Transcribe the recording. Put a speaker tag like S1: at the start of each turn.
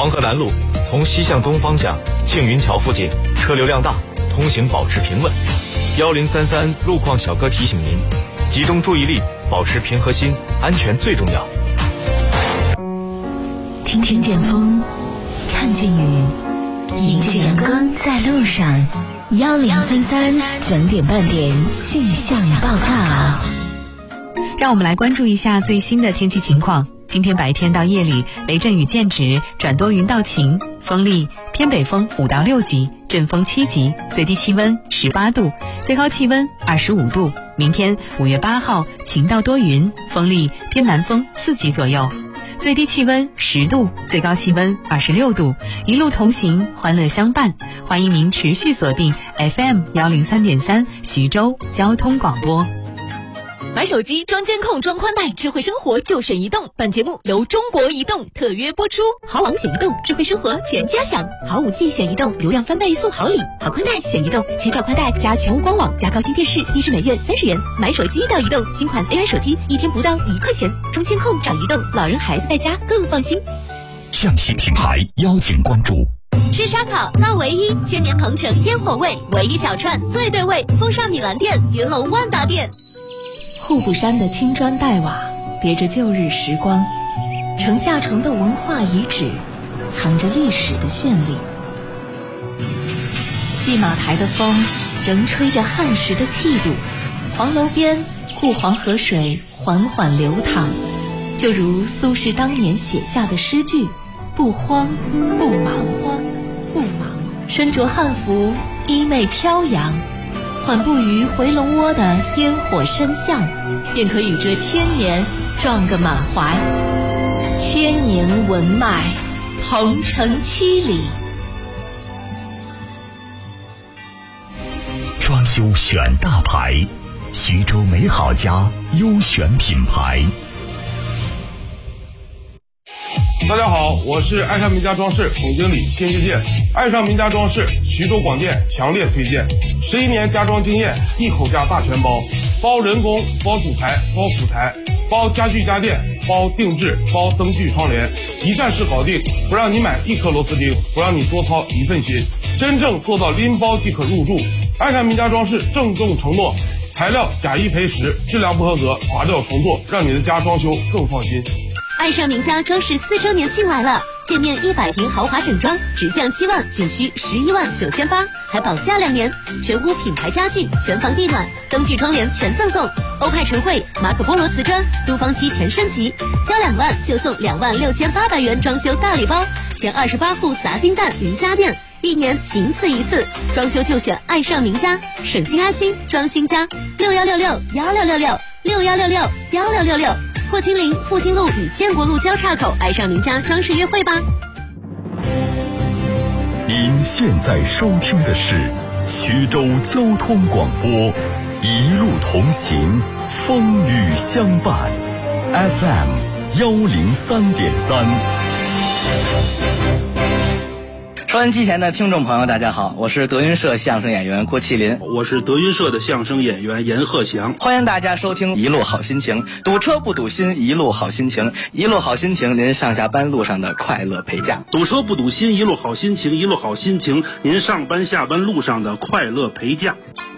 S1: 黄河南路从西向东方向庆云桥附近车流量大，通行保持平稳。1033路况小哥提醒您，集中注意力，保持平和心，安全最重要。
S2: 听见风，看见雨，迎着阳光在路上。1033整点半点气象报告。
S3: 让我们来关注一下最新的天气情况。今天白天到夜里，雷阵雨见止，转多云到晴，风力偏北风5到6级，阵风7级，最低气温18度，最高气温25度。明天5月8号晴到多云，风力偏南风4级左右，最低气温10度，最高气温26度。一路同行，欢乐相伴。欢迎您持续锁定 FM103.3 徐州交通广播。
S4: 买手机装监控装宽带，智慧生活就选移动。本节目由中国移动特约播出。好网选移动，智慧生活全家享。好5G 选移动，流量翻倍送好礼。好宽带选移动，千兆宽带加全屋官网加高清电视，1支每月30元。买手机到移动，新款 AI 手机1天不到1块钱。装监控找移动，老人孩子在家更放心。
S5: 象形品牌邀请关注。
S4: 吃烧烤到唯一，千年鹏城烟火味，唯一小串最对味，风尚米兰店、云龙万达店。
S6: 户部山的青砖黛瓦别着旧日时光，城下城的文化遗址藏着历史的绚丽。戏马台的风仍吹着汉时的气度，黄楼边护黄河水缓缓流淌，就如苏轼当年写下的诗句：不慌不忙，不忙。身着汉服，衣袂飘扬，缓步于回龙窝的烟火深巷，便可与这千年撞个满怀。千年文脉，鹏程7里。
S5: 装修选大牌，徐州美好家优选品牌。
S7: 大家好，我是爱上名家装饰总经理辛志健。爱上名家装饰，徐州广电强烈推荐，11年家装经验，一口价大全包，包人工，包主材，包辅材，包家具家电，包定制，包灯具窗帘，一站式搞定，不让你买1颗螺丝钉，不让你多操1份心，真正做到拎包即可入住。爱上名家装饰郑重承诺，材料假1赔10，质量不合格罚掉重做，让你的家装修更放心。
S4: 爱上名家装饰4周年庆来了，建面100平豪华整装直降7万，仅需11万9800，还保价2年，全屋品牌家具，全房地暖，灯具窗帘全赠送，欧派纯汇、马可波罗瓷砖，都方漆全升级，交2万就送26800元装修大礼包，前28户砸金蛋赢家电，1年仅此一次，装修就选爱上名家，省心安心装新家。6166166661661666，霍青林复兴路与建国路交叉口爱上名家装饰约会吧。
S5: 您现在收听的是徐州交通广播，一路同行，风雨相伴， FM103.3。
S8: 收音机前的听众朋友大家好，我是德云社相声演员郭麒麟，
S9: 我是德云社的相声演员严鹤翔，
S8: 欢迎大家收听一路好心情，堵车不堵心，一路好心情，一路好心情，您上下班路上的快乐陪驾。
S9: 堵车不堵心，一路好心情，一路好心情，您上班下班路上的快乐陪驾。